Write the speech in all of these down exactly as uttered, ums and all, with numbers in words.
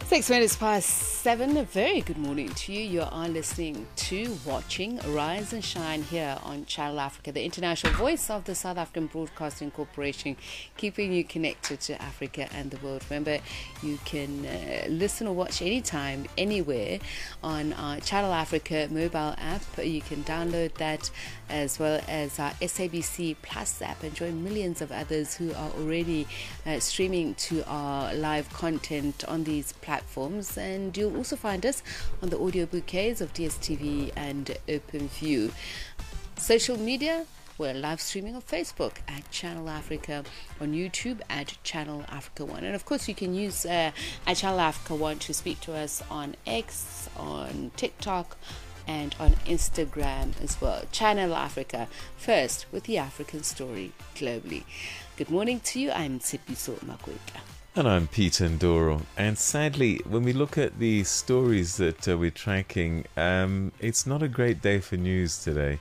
Six minutes past seven. A very good morning to you. You are listening to, watching Rise and Shine here on Channel Africa, the international voice of the South African Broadcasting Corporation, keeping you connected to Africa and the world. Remember, you can uh, listen or watch anytime, anywhere on our Channel Africa mobile app. You can download that as well as our S A B C Plus app and join millions of others who are already uh, streaming to our live content on these platforms. And you'll also find us on the audio bouquets of D S T V and OpenView. Social media, we're live streaming on Facebook at Channel Africa, on YouTube at Channel Africa One, and of course you can use uh, at Channel Africa One to speak to us on X, on TikTok, and on Instagram as well. Channel Africa, first with the African story globally. Good morning to you. I'm Tshepiso Makwetla. And I'm Peter Ndoro. And sadly, when we look at the stories that uh, we're tracking, um, it's not a great day for news today.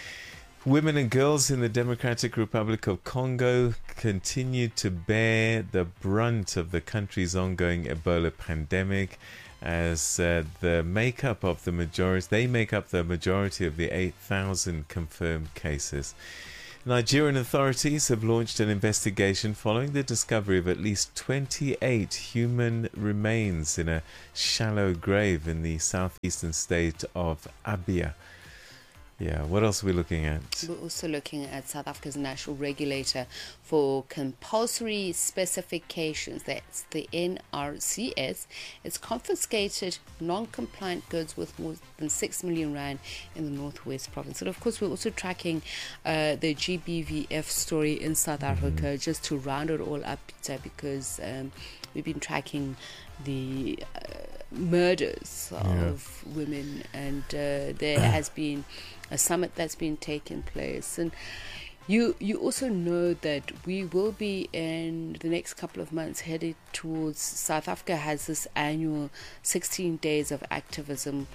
Women and girls in the Democratic Republic of Congo continue to bear the brunt of the country's ongoing Ebola pandemic, as uh, the makeup of the majority, they make up the majority of the eight thousand confirmed cases. Nigerian authorities have launched an investigation following the discovery of at least twenty-eight human remains in a shallow grave in the southeastern state of Abia. Yeah, what else are we looking at? We're also looking at South Africa's national regulator for compulsory specifications. That's the N R C S. It's confiscated non-compliant goods worth more than six million rand in the Northwest Province. And of course, we're also tracking uh, the G B V F story in South mm-hmm. Africa, just to round it all up, Peter, because um, we've been tracking the uh, murders yeah. of women, and uh, there has been a summit that's been taking place. And you you also know that we will be in the next couple of months headed towards, South Africa has this annual sixteen days of activism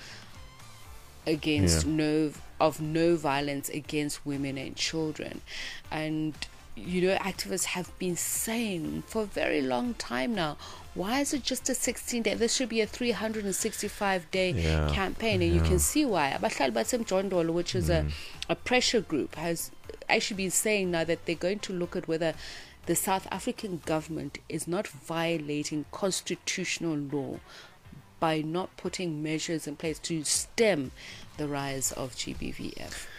against yeah. no of no violence against women and children. And you know, activists have been saying for a very long time now, why is it just a sixteen day? This should be a three hundred sixty-five day yeah. campaign. And yeah. you can see why. Abahlali baseMjondolo, which is mm. a, a pressure group, has actually been saying now that they're going to look at whether the South African government is not violating constitutional law by not putting measures in place to stem the rise of G B V F.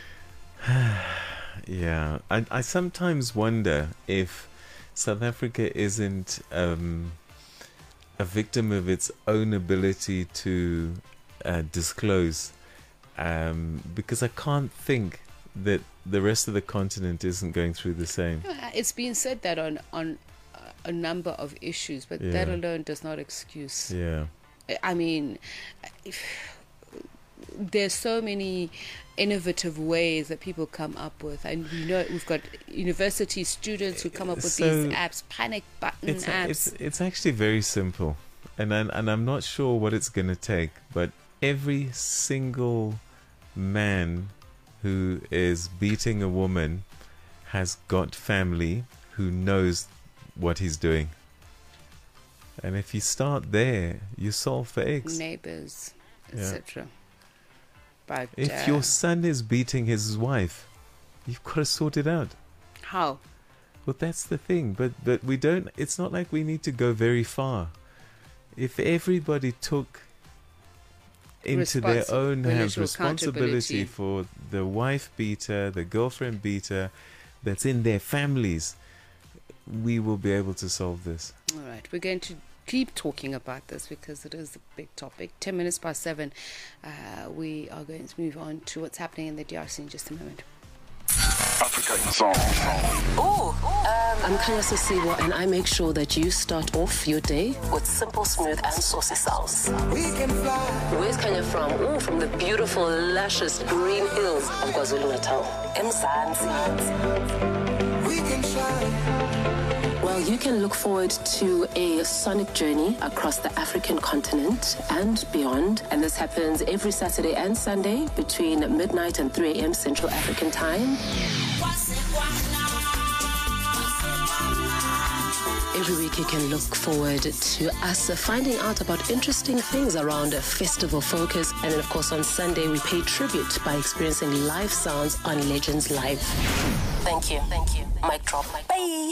Yeah, I, I sometimes wonder if South Africa isn't um, a victim of its own ability to uh, disclose, um, because I can't think that the rest of the continent isn't going through the same. It's been said that on, on a number of issues, but yeah. that alone does not excuse. Yeah. I mean, if, there's so many innovative ways that people come up with, and you know we've got university students who come up with so these apps, panic button it's, apps. It's, it's actually very simple, and I'm, and I'm not sure what it's going to take, but every single man who is beating a woman has got family who knows what he's doing, and if you start there, you solve for X. Neighbors, et cetera. Yeah. But if uh, your son is beating his wife, you've got to sort it out. How? Well, that's the thing. But but we don't. It's not like we need to go very far. If everybody took into Respons- their own hands accountability responsibility for the wife beater, the girlfriend beater, that's in their families, we will be able to solve this. All right, we're going to keep talking about this because it is a big topic. Ten minutes past seven. Uh, we are going to move on to what's happening in the D R C in just a moment. Africa in Song. Oh, um, I'm Kanya Sisiwa, and I make sure that you start off your day with simple, smooth, and saucy sounds. We can fly. Where's Kanya from? Oh, from the beautiful, luscious green hills of KwaZulu-Natal. Mzansi. We can shine. Well, you can look forward to a sonic journey across the African continent and beyond. And this happens every Saturday and Sunday between midnight and three a.m. Central African Time. Every week you can look forward to us finding out about interesting things around a festival focus. And then, of course, on Sunday, we pay tribute by experiencing live sounds on Legends Live. Thank you. Thank you. Mic drop. Bye.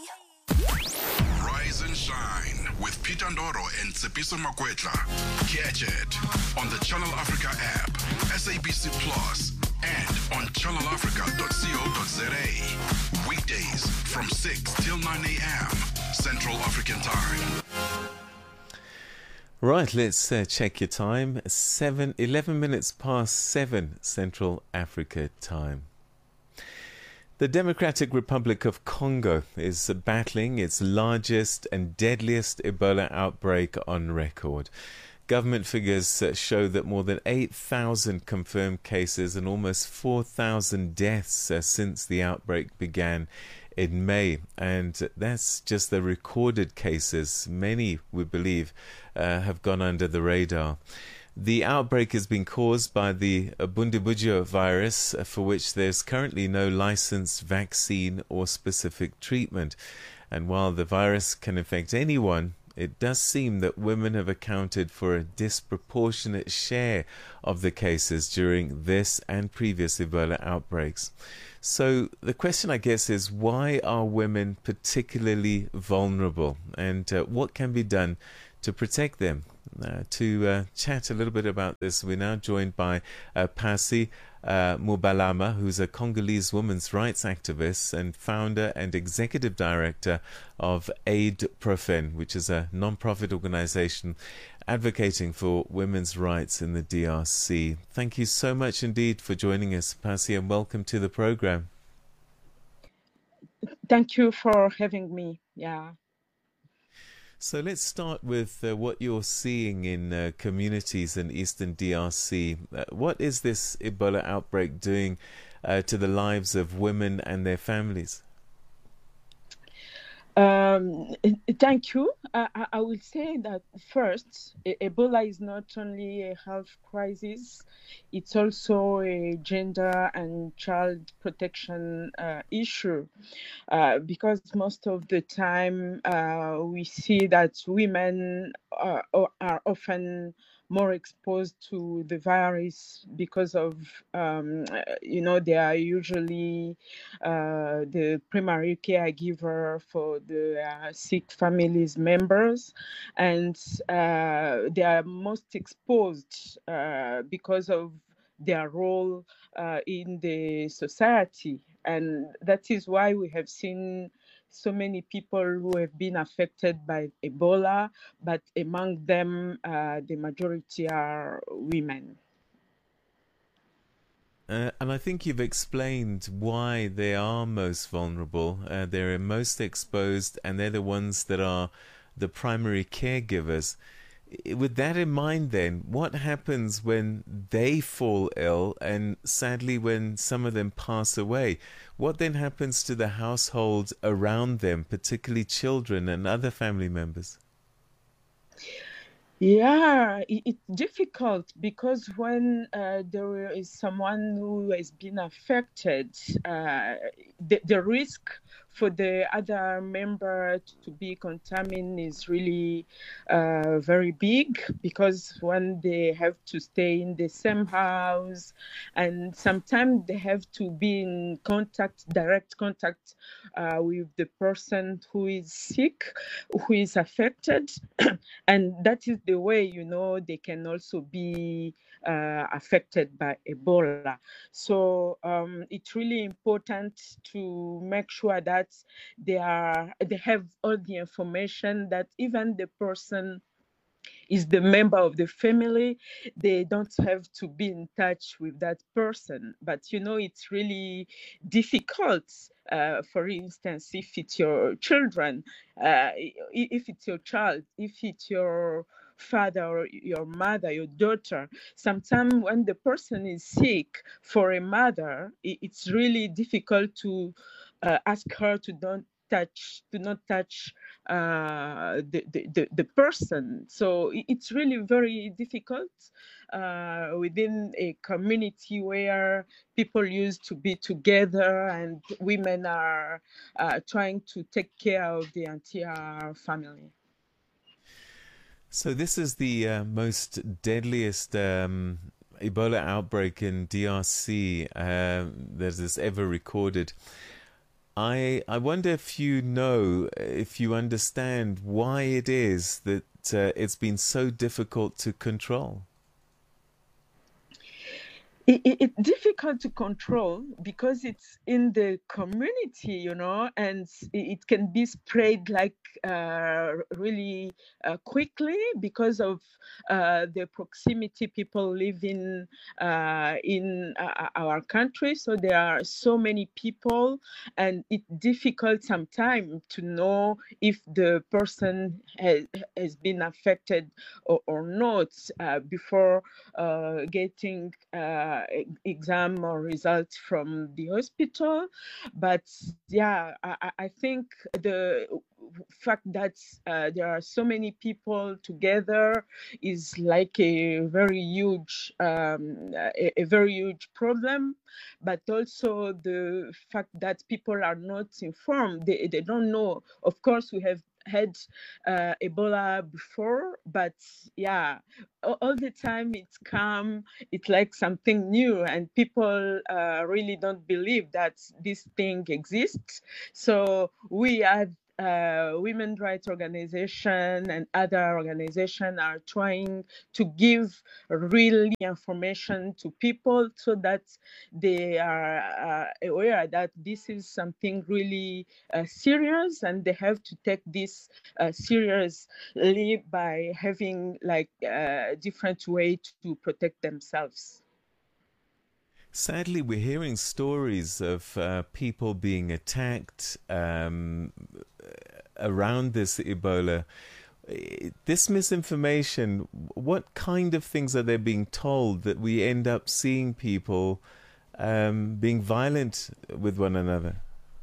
Rise and Shine with Peter Ndoro and Tsepiso Makwetla. Catch it on the Channel Africa app, S A B C Plus, and on channel africa dot co dot za. Weekdays from six till nine a.m. Central African Time. Right, let's uh, check your time. Seven, eleven minutes past seven Central Africa Time. The Democratic Republic of Congo is battling its largest and deadliest Ebola outbreak on record. Government figures show that more than eight thousand confirmed cases and almost four thousand deaths uh, since the outbreak began in May. And that's just the recorded cases. Many, we believe, uh, have gone under the radar. The outbreak has been caused by the Bundibugyo virus, for which there's currently no licensed vaccine or specific treatment. And while the virus can infect anyone, it does seem that women have accounted for a disproportionate share of the cases during this and previous Ebola outbreaks. So the question, I guess, is why are women particularly vulnerable, and uh, what can be done to protect them? Uh, to uh, chat a little bit about this, we're now joined by uh, Pasi uh, Mubalama, who's a Congolese women's rights activist and founder and executive director of Aid Profen, which is a non-profit organization advocating for women's rights in the D R C. Thank you so much indeed for joining us, Pasi, and welcome to the program. Thank you for having me. Yeah. So let's start with uh, what you're seeing in uh, communities in Eastern D R C. Uh, what is this Ebola outbreak doing uh, to the lives of women and their families? Um, thank you. I, I will say that first, Ebola is not only a health crisis, it's also a gender and child protection uh, issue. Uh, because most of the time uh, we see that women are, are often more exposed to the virus because of, um, you know, they are usually uh, the primary caregiver for the uh, sick families members, and uh, they are most exposed uh, because of their role uh, in the society. And that is why we have seen so many people who have been affected by Ebola, but among them, uh, the majority are women. Uh, and I think you've explained why they are most vulnerable. Uh, they're most exposed, and they're the ones that are the primary caregivers. With that in mind, then, what happens when they fall ill and sadly when some of them pass away? What then happens to the household around them, particularly children and other family members? Yeah, it, it's difficult because when uh, there is someone who has been affected, uh, the, the risk for the other member to be contaminated is really uh, very big, because when they have to stay in the same house, and sometimes they have to be in contact, direct contact uh, with the person who is sick, who is affected, and that is the way, you know, they can also be uh, affected by Ebola. So um, it's really important to make sure that they are they have all the information, that even the person is the member of the family, they don't have to be in touch with that person. But, you know, it's really difficult. Uh, for instance, if it's your children, uh, if it's your child, if it's your father or your mother, your daughter, sometimes when the person is sick, for a mother, it's really difficult to uh, ask her to don't touch, to not touch uh, the, the, the, the person. So it's really very difficult uh, within a community where people used to be together and women are uh, trying to take care of the entire family. So this is the uh, most deadliest um, Ebola outbreak in D R C uh, that is ever recorded. I I wonder if you know, if you understand why it is that uh, it's been so difficult to control. It, it, it's difficult to control because it's in the community, you know, and it can be spread like uh, really uh, quickly because of uh, the proximity people live in uh, in uh, our country. So there are so many people, and it's difficult sometimes to know if the person has, has been affected or, or not uh, before uh, getting uh, exam or results from the hospital. But yeah, I, I think the fact that uh, there are so many people together is like a very huge um, a, a very huge problem. But also the fact that people are not informed, they, they don't know. Of course, we have had uh, Ebola before, but yeah, all, all the time it's come, it's like something new, and people uh, really don't believe that this thing exists. So we have Uh, women's rights organization and other organizations are trying to give real information to people so that they are uh, aware that this is something really uh, serious, and they have to take this uh, seriously by having like a different way to protect themselves. Sadly, we're hearing stories of uh, people being attacked um, around this Ebola. This misinformation, what kind of things are they being told that we end up seeing people um, being violent with one another?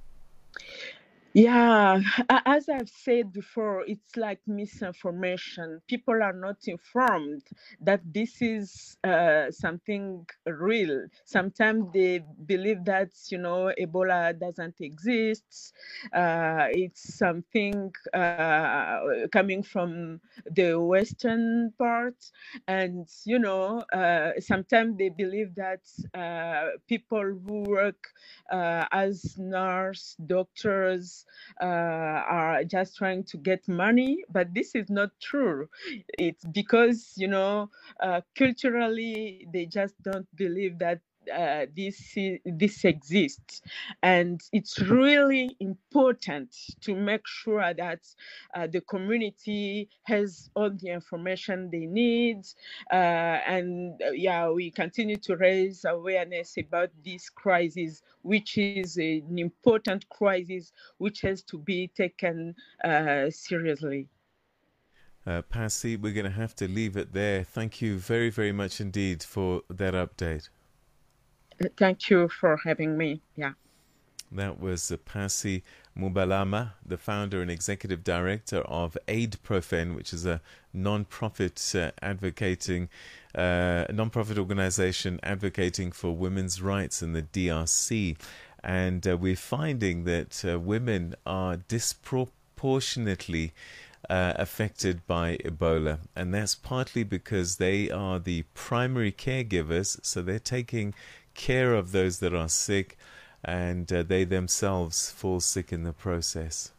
Yeah, as I've said before, it's like misinformation. People are not informed that this is uh, something real. Sometimes they believe that, you know, Ebola doesn't exist. Uh, it's something uh, coming from the Western part. And, you know, uh, sometimes they believe that uh, people who work uh, as nurse, doctors, Uh, are just trying to get money, but this is not true. It's because, you know, uh, culturally, they just don't believe that uh, this this exists. And it's really important to make sure that uh, the community has all the information they need. Uh, and uh, yeah, we continue to raise awareness about this crisis, which is an important crisis which has to be taken uh, seriously. Uh, Pasi, we're going to have to leave it there. Thank you very, very much indeed for that update. Thank you for having me. Yeah. That was uh, Pasi Mubalama, the founder and executive director of AidProfen, which is a non-profit uh, advocating, uh, non-profit organization advocating for women's rights in the D R C. And uh, we're finding that uh, women are disproportionately uh, affected by Ebola. And that's partly because they are the primary caregivers, so they're taking care of those that are sick, and uh, they themselves fall sick in the process.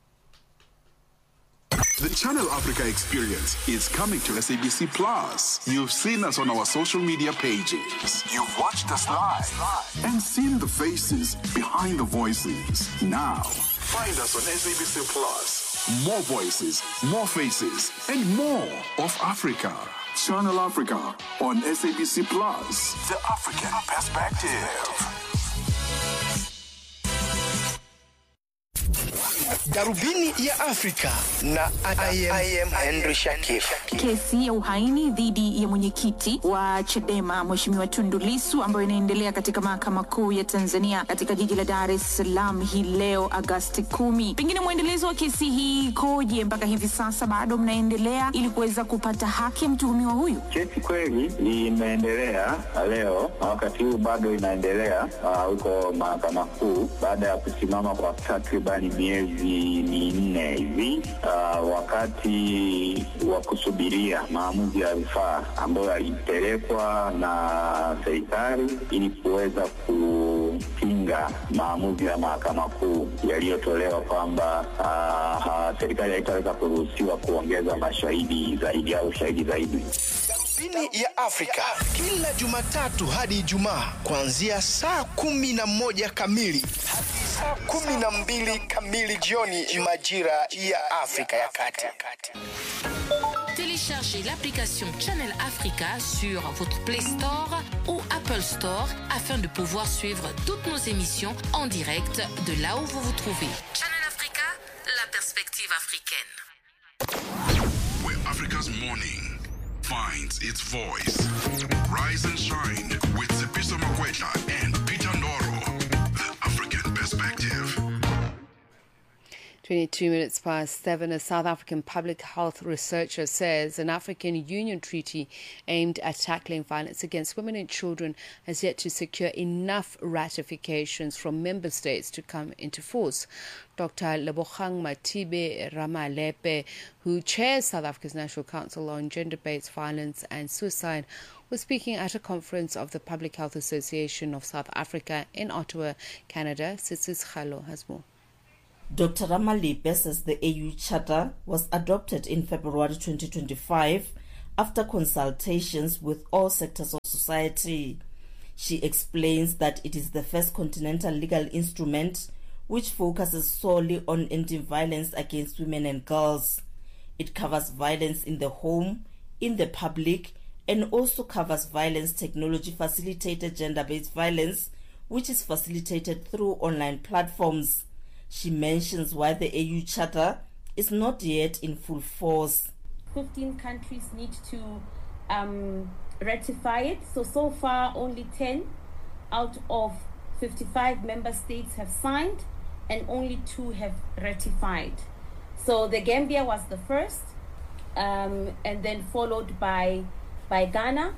The Channel Africa experience is coming to S A B C Plus. You've seen us on our social media pages. You've watched us live and seen the faces behind the voices. Now, find us on S A B C Plus. More voices, more faces, and more of Africa. Channel Africa on S A B C Plus. The African Perspective. Darubini ya Afrika na I am, I am Henry Shakif. Kesi ya uhaini dhidi ya mwenyekiti wa Chadema Mheshimiwa Tundu Lissu ambayo inaendelea katika mahakama kuu ya Tanzania katika jiji la Dar es Salaam hii leo Agosti kumi. Pengine muendelezo wa kesi hii koje mpaka hivi sasa, bado mnaendelea ili kuweza kupata haki ya mtuhumiwa huyu? Kesi kweli imeendelea leo na wakati huu bado inaendelea huko uh, mahakama kuu baada ya kusimama kwa takribani miezi minne hivi uh, wakati wa kusubiria maamuzi ya rufaa ambayo yalipelekwa na serikali ili kuweza kupinga maamuzi ya mahakama kuu yaliyotolewa kwamba uh, serikali haitaweza kuruhusiwa kuongeza mashahidi zaidi au shahidi zaidi. Darubini ya Afrika kila Jumatatu hadi Ijumaa kuanzia saa kumi na moja kamili hadi saa kumi na mbili kamili jioni majira ya Afrika ya Kati. Téléchargez l'application Channel Africa sur votre Play Store ou Apple Store afin de pouvoir suivre toutes nos émissions en direct de là où vous vous trouvez. Channel Africa, la perspective africaine. Where Africa's morning finds its voice. Rise and shine with Tsepiso Makwetla and Peter Ndoro. The African Perspective. twenty-two minutes past seven, a South African public health researcher says an African Union treaty aimed at tackling violence against women and children has yet to secure enough ratifications from member states to come into force. Doctor Lebogang Matibe Ramalepe, who chairs South Africa's National Council on Gender-Based Violence and Suicide, was speaking at a conference of the Public Health Association of South Africa in Ottawa, Canada. Sitsis Khalo has more. Doctor Ramalepe says the A U Charter was adopted in February twenty twenty-five after consultations with all sectors of society. She explains that it is the first continental legal instrument which focuses solely on ending violence against women and girls. It covers violence in the home, in the public, and also covers violence technology-facilitated gender-based violence, which is facilitated through online platforms. She mentions why the A U Charter is not yet in full force. fifteen countries need to um, ratify it. So, so far only ten out of fifty-five member states have signed and only two have ratified. So the Gambia was the first um, and then followed by, by Ghana,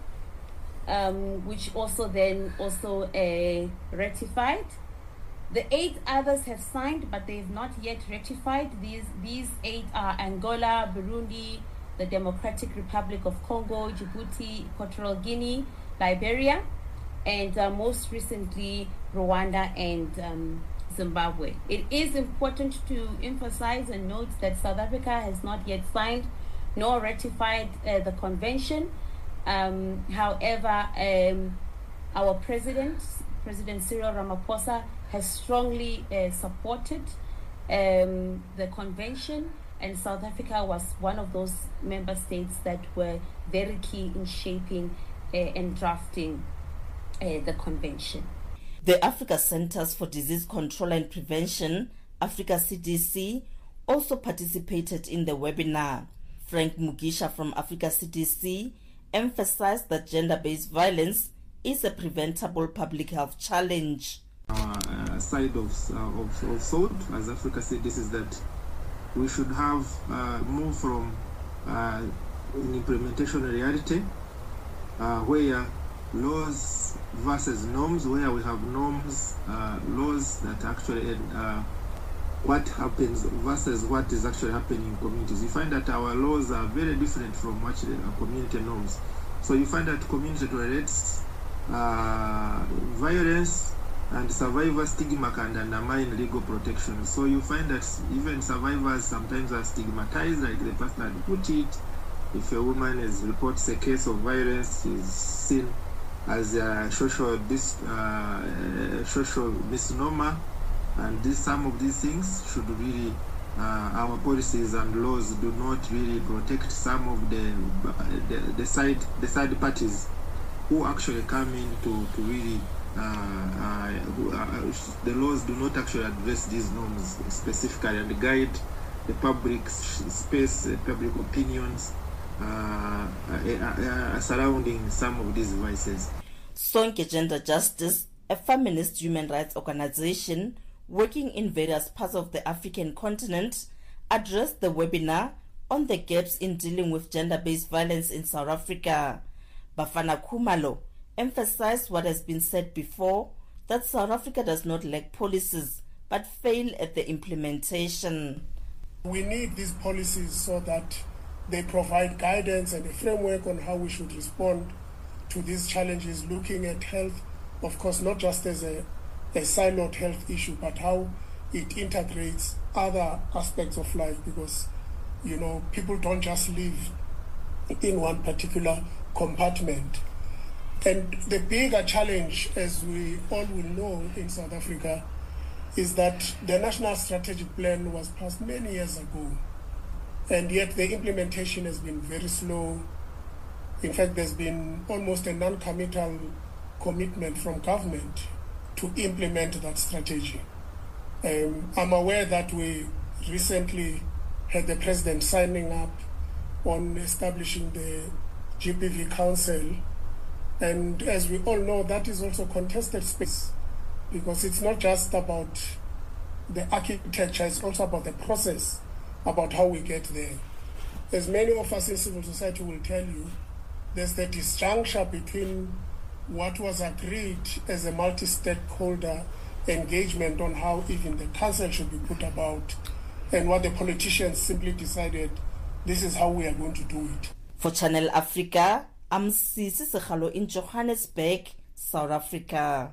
um, which also then also uh, ratified. The eight others have signed, but they have not yet ratified. These these eight are Angola, Burundi, the Democratic Republic of Congo, Djibouti, Equatorial Guinea, Liberia, and uh, most recently Rwanda and um, Zimbabwe. It is important to emphasize and note that South Africa has not yet signed nor ratified uh, the convention. Um, however, um, our president, President Cyril Ramaphosa, has strongly uh, supported um, the convention, and South Africa was one of those member states that were very key in shaping uh, and drafting uh, the convention. The Africa Centers for Disease Control and Prevention, Africa C D C, also participated in the webinar. Frank Mugisha from Africa C D C emphasized that gender-based violence is a preventable public health challenge. Our uh, side of, uh, of, of thought as Africa C D C is that we should have uh, more from uh, an implementation reality uh, where laws versus norms, where we have norms, uh, laws that actually uh, what happens versus what is actually happening in communities. You find that our laws are very different from what uh, community norms. So you find that community tolerates uh, violence, and survivor stigma can undermine legal protection. So you find that even survivors sometimes are stigmatized, like the person had put it. If a woman is reports a case of violence, is seen as a social dis, uh, social misnomer, and this, some of these things should really, uh, our policies and laws do not really protect some of the the, the side the side parties who actually come in to, to really uh, uh, who, uh, the laws do not actually address these norms specifically and guide the public space, uh, public opinions uh, uh, uh, surrounding some of these vices. Sonke Gender Justice, a feminist human rights organization working in various parts of the African continent, addressed the webinar on the gaps in dealing with gender-based violence in South Africa. Bafana Khumalo emphasized what has been said before, that South Africa does not lack policies but fail at the implementation. We need these policies so that they provide guidance and a framework on how we should respond to these challenges, looking at health, of course, not just as a, a siloed health issue, but how it integrates other aspects of life, because, you know, people don't just live in one particular compartment. And the bigger challenge, as we all will know in South Africa, is that the National Strategic Plan was passed many years ago, and yet the implementation has been very slow. In fact, there's been almost a non-committal commitment from government to implement that strategy. Um, I'm aware that we recently had the president signing up on establishing the G B V Council, and as we all know, that is also contested space, because it's not just about the architecture, it's also about the process, about how we get there. As many of us in civil society will tell you, there's the disjuncture between what was agreed as a multi-stakeholder engagement on how even the council should be put about, and what the politicians simply decided, this is how we are going to do it. For Channel Africa, I'm Sisi Sekhalo in Johannesburg, South Africa.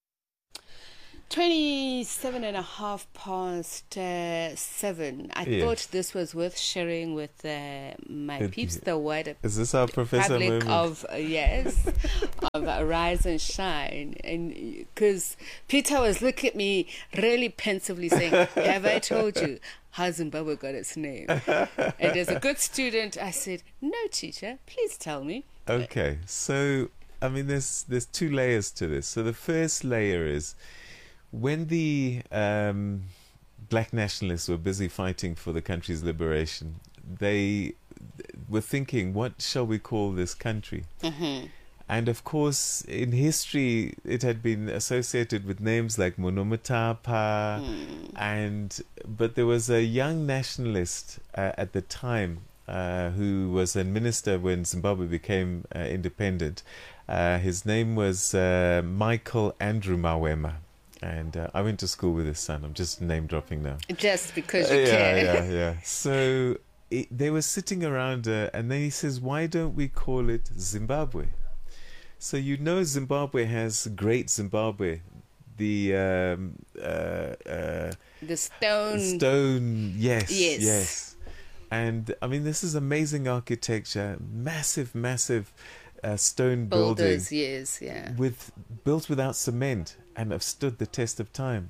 twenty-seven and a half past uh, seven. I Yes. thought this was worth sharing with uh, my It- peeps, the word Is this our Professor Republic moment? of uh, yes, of uh, Rise and Shine, and because Peter was looking at me really pensively saying, "Have I told you how Zimbabwe got its name?" And as a good student, I said, "No, teacher, please tell me." Okay, so I mean, there's there's two layers to this. So the first layer is when the um, black nationalists were busy fighting for the country's liberation, they were thinking, what shall we call this country? Mm-hmm. And of course, in history, it had been associated with names like Monomatapa, Mm. and but there was a young nationalist uh, at the time uh, who was a minister when Zimbabwe became uh, independent. Uh, his name was uh, Michael Andrew Mawema. And uh, I went to school with his son. I'm just name dropping now. Just because you Uh, yeah, care. yeah, yeah. So it, they were sitting around, uh, and then he says, "Why don't we call it Zimbabwe?" So you know, Zimbabwe has Great Zimbabwe, the um, uh, uh, The stone. stone. Yes, Yes. yes. And I mean, this is amazing architecture, massive, massive uh, stone Boulders, buildings, yes, yeah. with built without cement and have stood the test of time.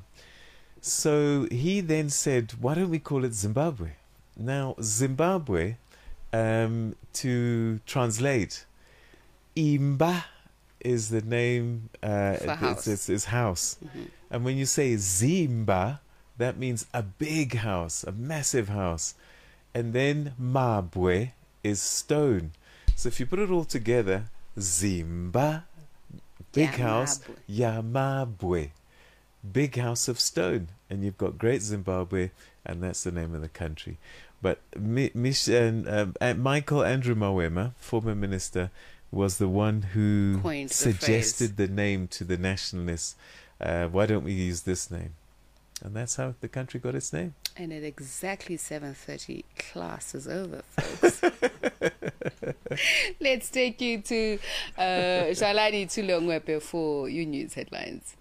So he then said, "Why don't we call it Zimbabwe?" Now, Zimbabwe, um, to translate, Imba is the name. Uh, For it's, house. it's, it's house. Mhm. And when you say Zimba, that means a big house, a massive house. And then Mabwe is stone. So if you put it all together, Zimba, big house, Yamabwe, big house of stone. And you've got Great Zimbabwe, and that's the name of the country. But Mi- Mich- and, um, and Michael Andrew Mawema, former minister, was the one who Coined the suggested the name to the nationalists. Uh, why don't we use this name? And that's how the country got its name. And at exactly seven thirty, class is over, folks. Let's take you to uh, Shalani Tulongwepe for your news headlines.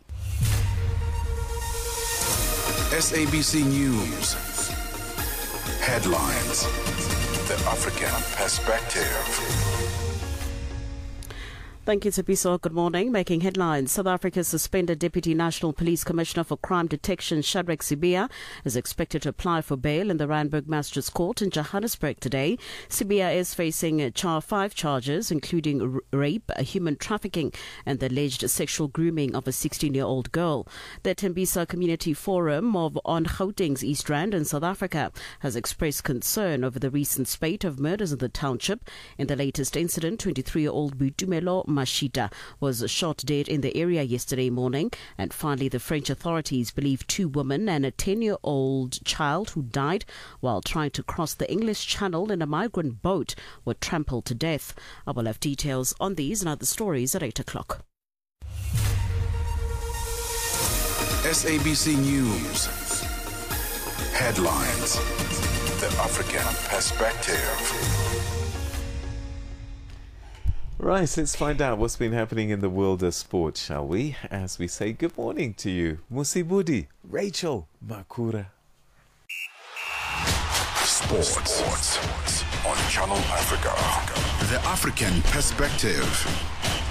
S A B C News. Headlines. The African perspective. Thank you, Tsepiso. Good morning. Making headlines. South Africa's suspended Deputy National Police Commissioner for Crime Detection, Shadrack Sibiya, is expected to apply for bail in the Randburg Magistrates Court in Johannesburg today. Sibiya is facing char five charges, including r- rape, human trafficking, and the alleged sexual grooming of a sixteen-year-old girl. The Tembisa Community Forum of on Gauteng's East Rand in South Africa has expressed concern over the recent spate of murders in the township. In the latest incident, twenty-three-year-old Boitumelo Mashita was shot dead in the area yesterday morning. And finally, the French authorities believe two women and a ten-year-old child who died while trying to cross the English Channel in a migrant boat were trampled to death. I will have details on these and other stories at eight o'clock. S A B C News. Headlines. The African Perspective. Right, let's find out what's been happening in the world of sport, shall we? As we say good morning to you, Musibudi, Rachel Makura. Sports. Sports on Channel Africa. The African Perspective.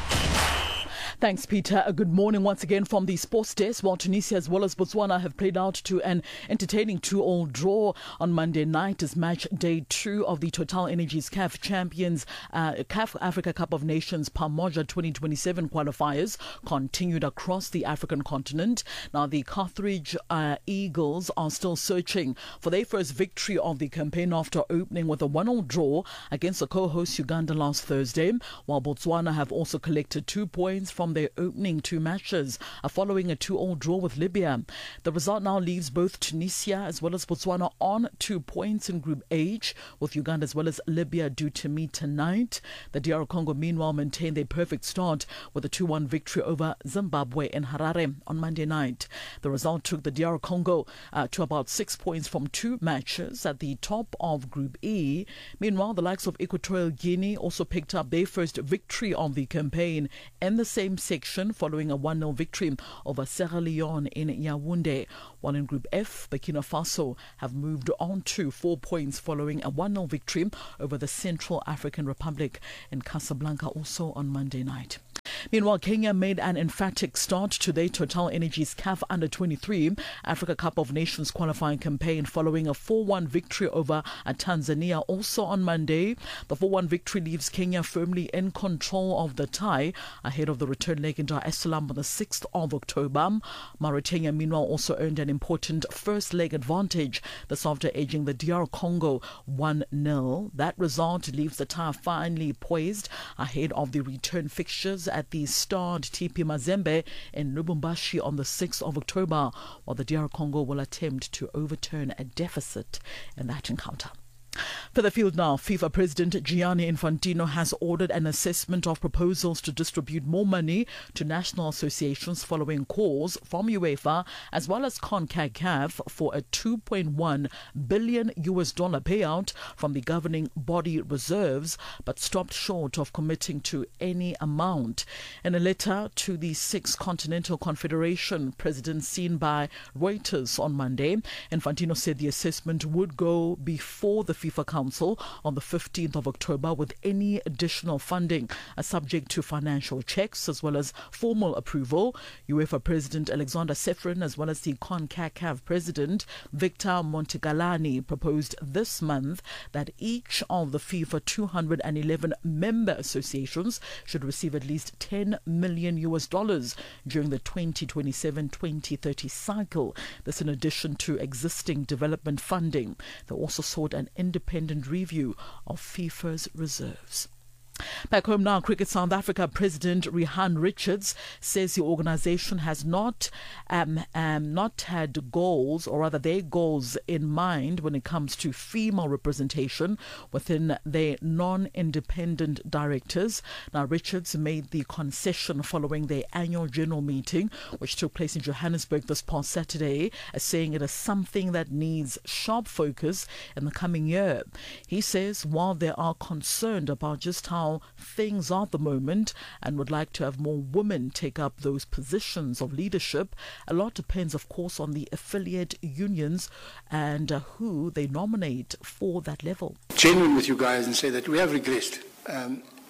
Thanks, Peter. A good morning once again from the sports desk. While Tunisia as well as Botswana have played out to an entertaining two-all draw on Monday night as match day two of the Total Energies C A F Champions uh, C A F Africa Cup of Nations Pamoja twenty twenty-seven qualifiers continued across the African continent. Now, the Carthage uh, Eagles are still searching for their first victory of the campaign after opening with a one-all draw against the co-host Uganda last Thursday, while Botswana have also collected two points from their opening two matches uh, following a two-all draw with Libya. The result now leaves both Tunisia as well as Botswana on two points in Group H, with Uganda as well as Libya due to meet tonight. The D R Congo meanwhile maintained their perfect start with a two-one victory over Zimbabwe in Harare on Monday night. The result took the D R Congo uh, to about six points from two matches at the top of Group E. Meanwhile, the likes of Equatorial Guinea also picked up their first victory of the campaign in the same section following a one-nil victory over Sierra Leone in Yaoundé. While in Group F, Burkina Faso have moved on to four points following a one-nil victory over the Central African Republic in Casablanca also on Monday night. Meanwhile, Kenya made an emphatic start to their Total Energies C A F Under twenty-three Africa Cup of Nations qualifying campaign following a four-one victory over Tanzania also on Monday. The four-one victory leaves Kenya firmly in control of the tie ahead of the return leg in Dar es Salaam on the sixth of October. Mauritania, meanwhile, also earned an important first leg advantage this after edging the D R Congo one-nil. That result leaves the tie finally poised ahead of the return fixtures at the starred T P Mazembe in Lubumbashi on the sixth of October, while the D R Congo will attempt to overturn a deficit in that encounter. For the field now, FIFA President Gianni Infantino has ordered an assessment of proposals to distribute more money to national associations following calls from UEFA as well as CONCACAF for a two point one billion U S dollar payout from the governing body reserves, but stopped short of committing to any amount. In a letter to the Six Continental Confederation president seen by Reuters on Monday, Infantino said the assessment would go before the FIFA Council on the fifteenth of October with any additional funding uh, subject to financial checks as well as formal approval. UEFA President Alexander Ceferin as well as the CONCACAF President Victor Montegalani proposed this month that each of the FIFA two hundred eleven member associations should receive at least ten million U S dollars during the twenty twenty-seven twenty thirty cycle. This in addition to existing development funding. They also sought an independent review of FIFA's reserves. Back home now, Cricket South Africa President Rihaan Richards says the organisation has not um, um, not had goals, or rather their goals in mind when it comes to female representation within their non-independent directors. Now, Richards made the concession following their annual general meeting, which took place in Johannesburg this past Saturday, as saying it is something that needs sharp focus in the coming year. He says while they are concerned about just how things are at the moment and would like to have more women take up those positions of leadership, a lot depends, of course, on the affiliate unions and uh, who they nominate for that level. Genuine with you guys and say that we have regressed. Um,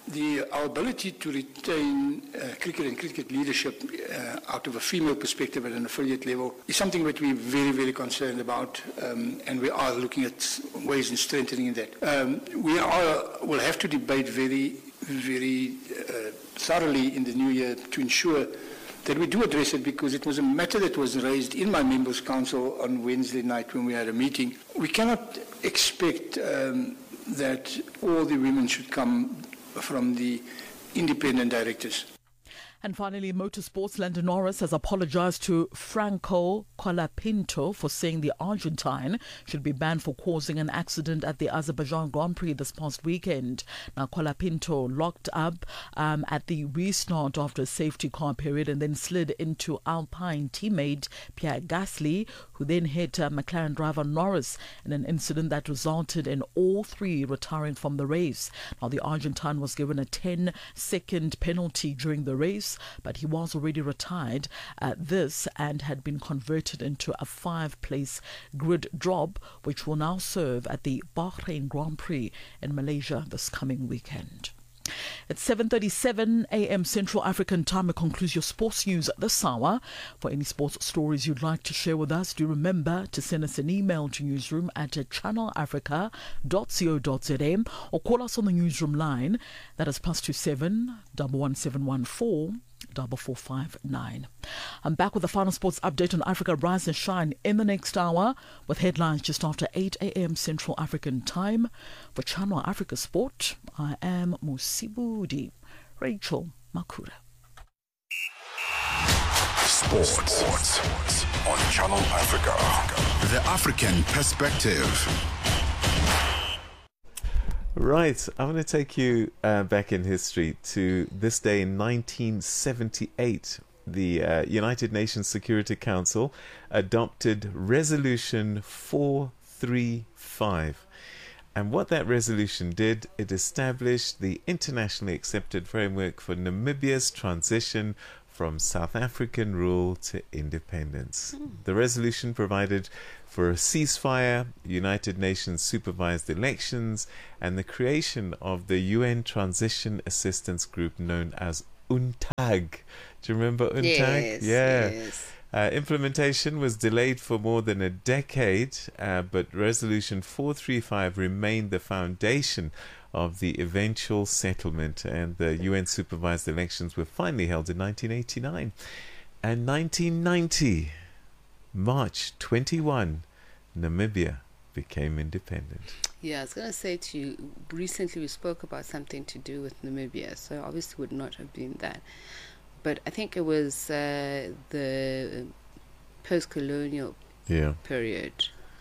the, our ability to retain uh, cricket and cricket leadership uh, out of a female perspective at an affiliate level is something that we're very, very concerned about, um, and we are looking at ways in strengthening that. Um, we are will have to debate very, very uh, thoroughly in the new year to ensure that we do address it, because it was a matter that was raised in my members' council on Wednesday night when we had a meeting. We cannot expect um, that all the women should come from the independent directors. And finally, motorsports, Lando Norris has apologized to Franco Colapinto for saying the Argentine should be banned for causing an accident at the Azerbaijan Grand Prix this past weekend. Now, Colapinto locked up um, at the restart after a safety car period and then slid into Alpine teammate Pierre Gasly, who then hit uh, McLaren driver Norris in an incident that resulted in all three retiring from the race. Now, the Argentine was given a ten second penalty during the race, but he was already retired at this and had been converted into a five-place grid drop, which will now serve at the Bahrain Grand Prix in Malaysia this coming weekend. At seven thirty-seven a.m. Central African Time, it concludes your sports news this hour. For any sports stories you'd like to share with us, do remember to send us an email to newsroom at channel africa dot co dot za or call us on the newsroom line. That is plus two seven one one seven one four double four five nine. I'm back with the final sports update on Africa Rise and Shine in the next hour with headlines just after eight a.m. Central African Time. For Channel Africa Sport, I am Musibudi Rachel Makura. Sports. Sports on Channel Africa. The African perspective. Right, I'm going to take you uh, back in history to this day in nineteen seventy-eight. The uh, United Nations Security Council adopted Resolution four thirty-five. And what that resolution did, it established the internationally accepted framework for Namibia's transition from South African rule to independence. Mm. The resolution provided for a ceasefire, United Nations supervised elections, and the creation of the U N Transition Assistance Group known as UNTAG. Do you remember UNTAG? Yes, yeah. yes. Uh, implementation was delayed for more than a decade, uh, but Resolution four thirty-five remained the foundation of the eventual settlement, and the U N supervised elections were finally held in nineteen eighty-nine. And nineteen ninety, March twenty-first, Namibia became independent. Yeah, I was going to say to you, recently we spoke about something to do with Namibia, so obviously would not have been that. But I think it was uh, the post-colonial yeah. period.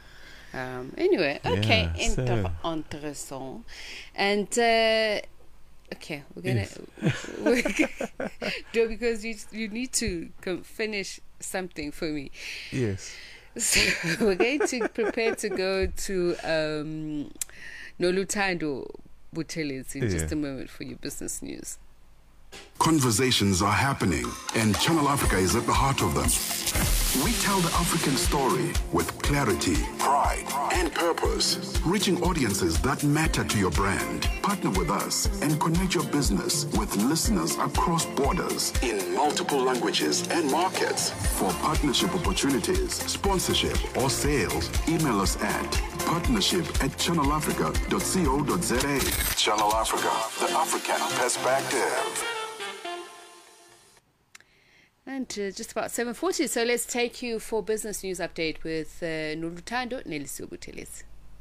Um, anyway, okay, yeah, inter- so. interessant. And, uh, okay, we're going to... No, because you, you need to come finish something for me. Yes. So we're going to prepare to go to um, Noluthando Buthelezi in yeah. just a moment for your business news. Conversations are happening, and Channel Africa is at the heart of them. We tell the African story with clarity, pride, and purpose, reaching audiences that matter to your brand. Partner with us and connect your business with listeners across borders in multiple languages and markets. For partnership opportunities, sponsorship, or sales, email us at partnership at channel africa dot co dot za. Channel Africa, the African perspective. And uh, just about seven forty, so let's take you for business news update with uh, Noluthando Nelisiwe Buthelezi.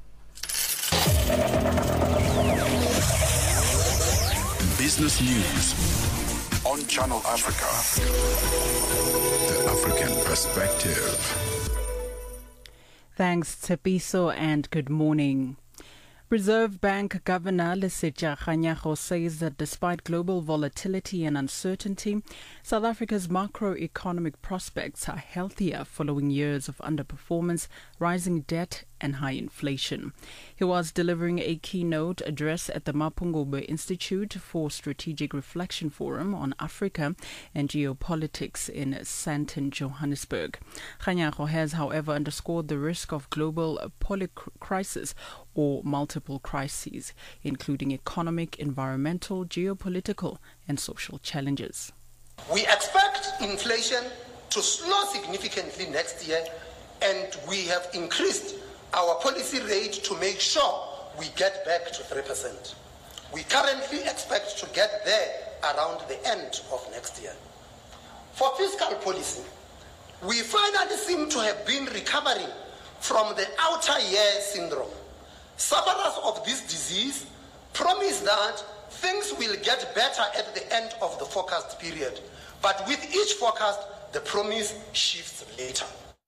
Business news on Channel Africa. The African perspective. Thanks, Tepiso, and good morning. Reserve Bank Governor Lesetja Kganyago says that despite global volatility and uncertainty, South Africa's macroeconomic prospects are healthier following years of underperformance, rising debt, and high inflation. He was delivering a keynote address at the Mapungubwe Institute for Strategic Reflection Forum on Africa and Geopolitics in Sandton, Johannesburg. Kganyago has, however, underscored the risk of global polycrisis or multiple crises, including economic, environmental, geopolitical, and social challenges. We expect inflation to slow significantly next year, and we have increased our policy rate to make sure we get back to three percent. We currently expect to get there around the end of next year. For fiscal policy, we finally seem to have been recovering from the outer year syndrome. Sufferers of this disease promise that things will get better at the end of the forecast period, but with each forecast, the promise shifts later.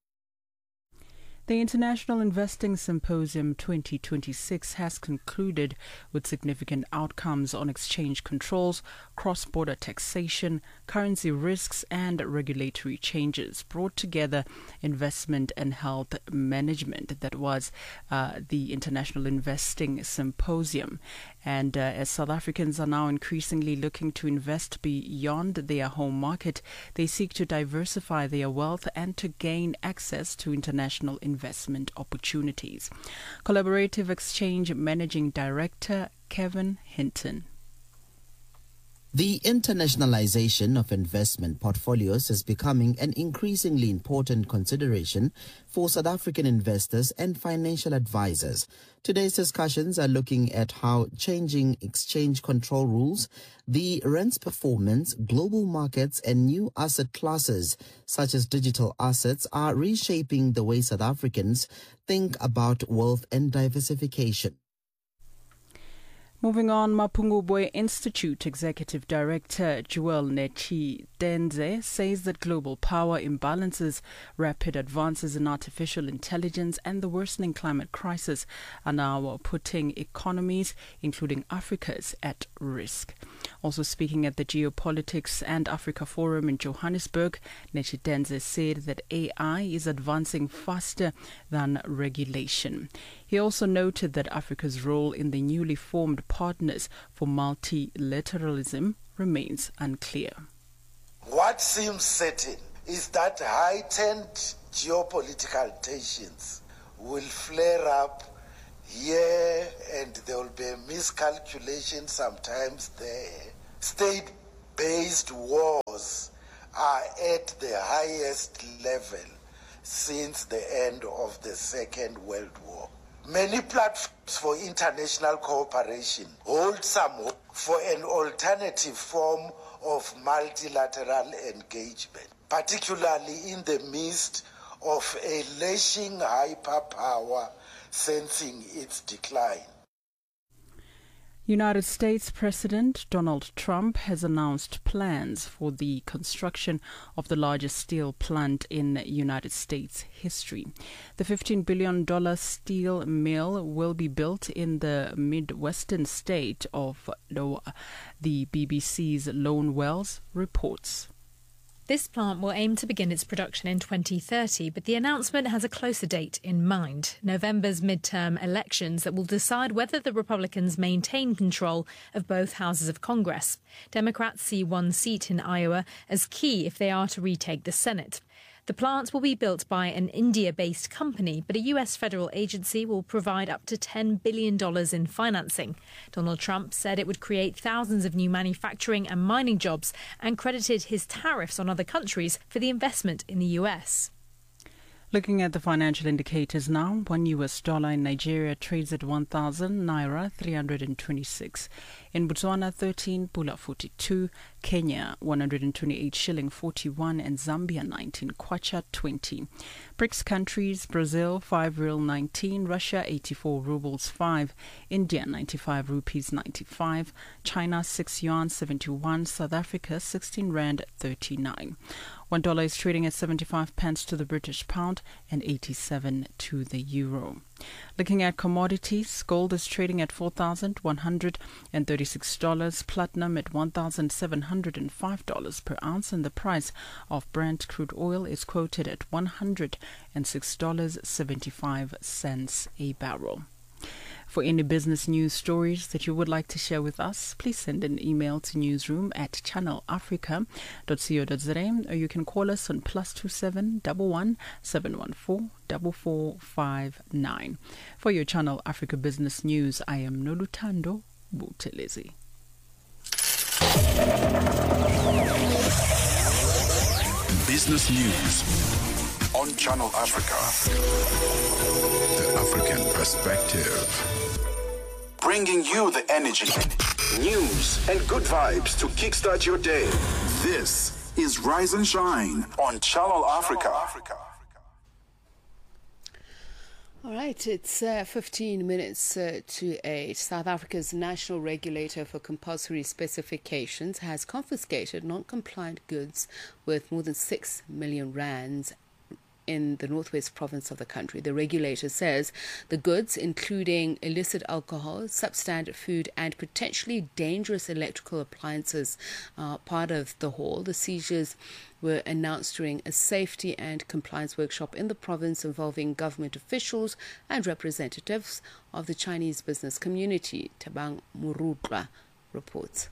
The International Investing Symposium twenty twenty-six has concluded with significant outcomes on exchange controls, cross-border taxation, currency risks, and regulatory changes. Brought together investment and health management. That was uh, the International Investing Symposium. And uh, as South Africans are now increasingly looking to invest beyond their home market, they seek to diversify their wealth and to gain access to international investment. investment opportunities. Collaborative Exchange Managing Director Kevin Hinton. The internationalization of investment portfolios is becoming an increasingly important consideration for South African investors and financial advisors. Today's discussions are looking at how changing exchange control rules, the rand's performance, global markets, and new asset classes such as digital assets are reshaping the way South Africans think about wealth and diversification. Moving on, Mapungubwe Institute Executive Director Joel Nechi Denze says that global power imbalances, rapid advances in artificial intelligence, and the worsening climate crisis are now putting economies, including Africa's, at risk. Also speaking at the Geopolitics and Africa Forum in Johannesburg, Nechi Denze said that A I is advancing faster than regulation. He also noted that Africa's role in the newly formed Partners for Multilateralism remains unclear. What seems certain is that heightened geopolitical tensions will flare up here, and there will be a miscalculation sometimes there. State-based wars are at the highest level since the end of the Second World War. Many platforms for international cooperation hold some hope for an alternative form of multilateral engagement, particularly in the midst of a lashing hyperpower sensing its decline. United States President Donald Trump has announced plans for the construction of the largest steel plant in United States history. The fifteen billion dollars steel mill will be built in the Midwestern state of Iowa, the B B C's Lone Wells reports. This plant will aim to begin its production in twenty thirty, but the announcement has a closer date in mind, November's midterm elections that will decide whether the Republicans maintain control of both houses of Congress. Democrats see one seat in Iowa as key if they are to retake the Senate. The plant will be built by an India-based company, but a U S federal agency will provide up to ten billion dollars in financing. Donald Trump said it would create thousands of new manufacturing and mining jobs and credited his tariffs on other countries for the investment in the U S. Looking at the financial indicators now, one U S dollar in Nigeria trades at one thousand naira three hundred twenty-six. In Botswana, thirteen pula forty-two, Kenya one hundred twenty-eight shilling forty-one, and Zambia nineteen kwacha twenty. BRICS countries: Brazil five real nineteen, Russia eighty-four rubles five, India ninety-five rupees ninety-five, China six yuan seventy-one, South Africa sixteen rand thirty-nine. One dollar is trading at seventy-five pence to the British pound and eighty-seven to the euro. Looking at commodities, gold is trading at four thousand one hundred thirty-six dollars, platinum at one thousand seven hundred five dollars per ounce, and the price of Brent crude oil is quoted at one hundred six dollars and seventy-five cents a barrel. For any business news stories that you would like to share with us, please send an email to newsroom at channel africa dot co dot za, or you can call us on plus two seven one one seven one four four four five nine. For your Channel Africa business news, I am Nolutando Butelezi. Business news on Channel Africa. The African perspective. Bringing you the energy, news, and good vibes to kickstart your day. This is Rise and Shine on Channel Africa. All right, it's uh, fifteen minutes uh, to eight. South Africa's National Regulator for Compulsory Specifications has confiscated non-compliant goods worth more than six million rands in the northwest province of the country. The regulator says the goods, including illicit alcohol, substandard food, and potentially dangerous electrical appliances, are part of the haul. The seizures were announced during a safety and compliance workshop in the province involving government officials and representatives of the Chinese business community. Tabang Murutla reports.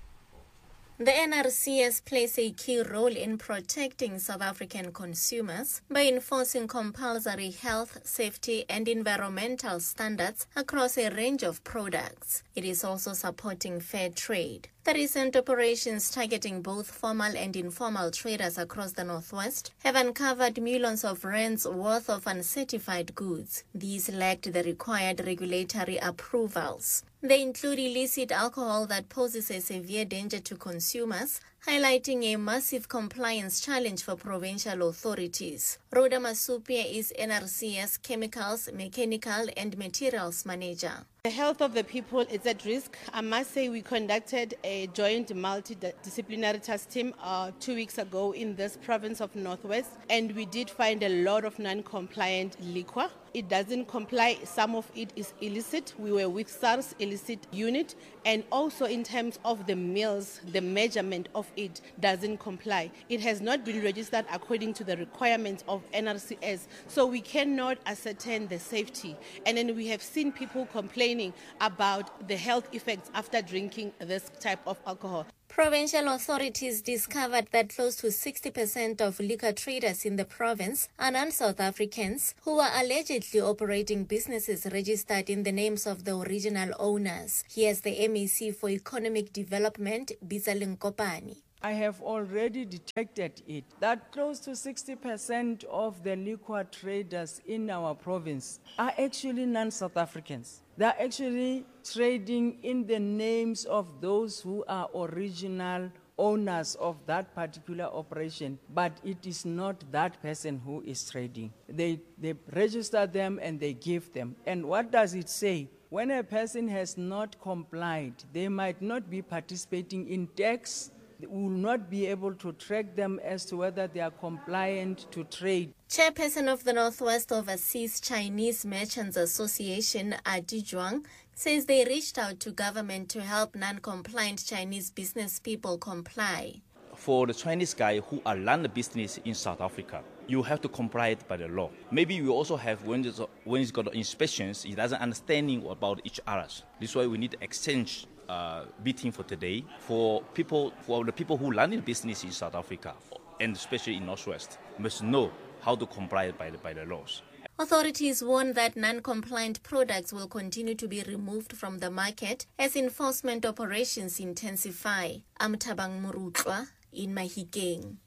The N R C S plays a key role in protecting South African consumers by enforcing compulsory health, safety and environmental standards across a range of products. It is also supporting fair trade. The recent operations targeting both formal and informal traders across the Northwest have uncovered millions of rands worth of uncertified goods. These lacked the required regulatory approvals. They include illicit alcohol that poses a severe danger to consumers, highlighting a massive compliance challenge for provincial authorities. Rhoda Masupia is N R C S Chemicals, Mechanical and Materials Manager. The health of the people is at risk. I must say we conducted a joint multidisciplinary task team uh, two weeks ago in this province of Northwest, and we did find a lot of non-compliant liquor. It doesn't comply. Some of it is illicit. We were with SARS illicit unit, and also in terms of the meals, the measurement of it doesn't comply. It has not been registered according to the requirements of N R C S, so we cannot ascertain the safety. And then we have seen people complaining about the health effects after drinking this type of alcohol. Provincial authorities discovered that close to sixty percent of liquor traders in the province are non-South Africans who are allegedly operating businesses registered in the names of the original owners. Here's the M E C for Economic Development, Bizaleng Kopani. I have already detected it, that close to sixty percent of the liquor traders in our province are actually non-South Africans. They are actually trading in the names of those who are original owners of that particular operation, but it is not that person who is trading. They, they register them and they give them. And what does it say? When a person has not complied, they might not be participating in tax. We will not be able to track them as to whether they are compliant to trade. Chairperson of the Northwest Overseas Chinese Merchants Association, Adi Zhuang, says they reached out to government to help non-compliant Chinese business people comply. For the Chinese guy who are run a business in South Africa, you have to comply by the law. Maybe we also have, when it's, when it's got inspections, he doesn't understanding about each other. This is why we need to exchange Uh, meeting for today for people, for the people who run in business in South Africa and especially in Northwest must know how to comply by the, by the laws. Authorities warn that non-compliant products will continue to be removed from the market as enforcement operations intensify. Amtabang Murutwa in Mahikeng.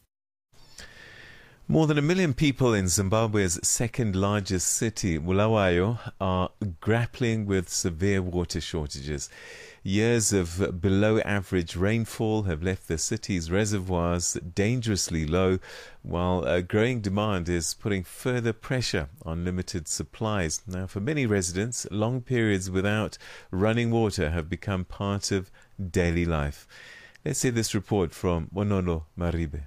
More than a million people in Zimbabwe's second largest city, Bulawayo, are grappling with severe water shortages. Years of below-average rainfall have left the city's reservoirs dangerously low, while a growing demand is putting further pressure on limited supplies. Now, for many residents, long periods without running water have become part of daily life. Let's see this report from Monolo Maribe.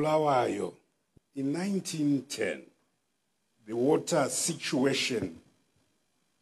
Bulawayo. In nineteen ten, the water situation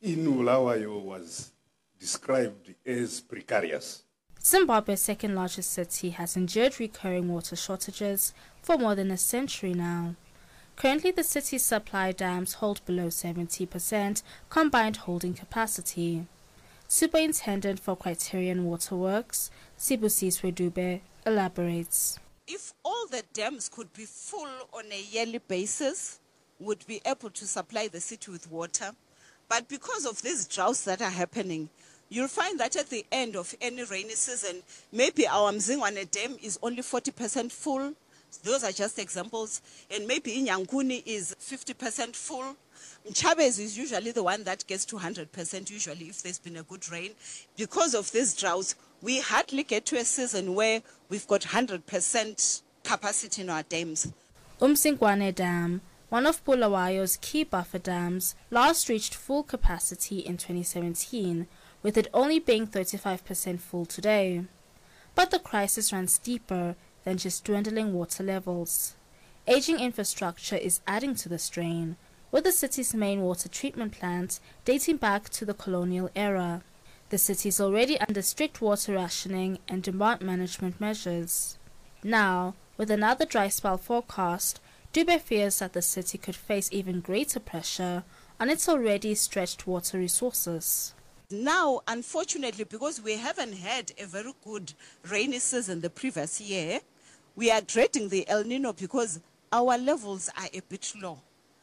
in Bulawayo was described as precarious. Zimbabwe's second largest city has endured recurring water shortages for more than a century now. Currently, the city's supply dams hold below seventy percent combined holding capacity. Superintendent for Criterion Waterworks, Sibusiswe Dube, elaborates. If all the dams could be full on a yearly basis, would be able to supply the city with water. But because of these droughts that are happening, you'll find that at the end of any rainy season, maybe our Mzingwane Dam is only forty percent full. Those are just examples. And maybe Inyanguni is fifty percent full. Mchabez is usually the one that gets to one hundred percent usually if there's been a good rain. Because of these droughts, we hardly get to a season where we've got one hundred percent capacity in our dams. Umsingwane Dam, one of Bulawayo's key buffer dams, last reached full capacity in twenty seventeen, with it only being thirty-five percent full today. But the crisis runs deeper than just dwindling water levels. Aging infrastructure is adding to the strain, with the city's main water treatment plant dating back to the colonial era. The city is already under strict water rationing and demand management measures. Now, with another dry spell forecast, Dube fears that the city could face even greater pressure on its already stretched water resources. Now, unfortunately, because we haven't had a very good rainy season the previous year, we are dreading the El Nino because our levels are a bit low.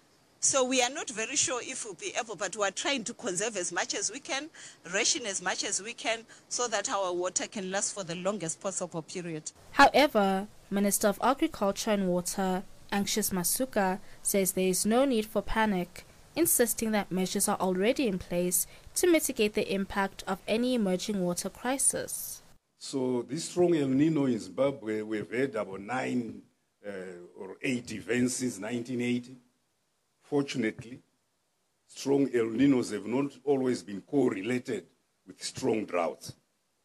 So we are not very sure if we'll be able, but we are trying to conserve as much as we can, ration as much as we can, so that our water can last for the longest possible period. However, Minister of Agriculture and Water, Anxious Masuka, says there is no need for panic, insisting that measures are already in place to mitigate the impact of any emerging water crisis. So this strong El Nino in Zimbabwe, we've had about nine uh, or eight events since nineteen eighty. Fortunately, strong El Ninos have not always been correlated with strong droughts.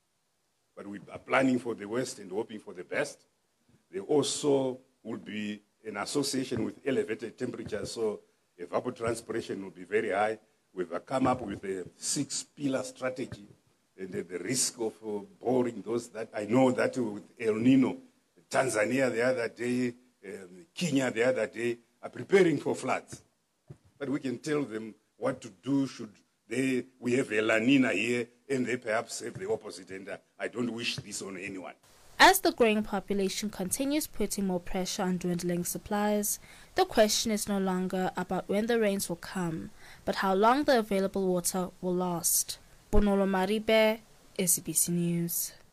But we are planning for the worst and hoping for the best. There also will be an association with elevated temperatures, so evapotranspiration will be very high. We've come up with a six-pillar strategy, and the, the risk of uh, boring those that I know that with El Nino, Tanzania the other day, um, Kenya the other day, are preparing for floods. But we can tell them what to do should they, we have a La Nina here, and they perhaps have the opposite, and uh, I don't wish this on anyone. As the growing population continues putting more pressure on dwindling supplies, the question is no longer about when the rains will come, but how long the available water will last. Bonolo Maribe, S A B C News.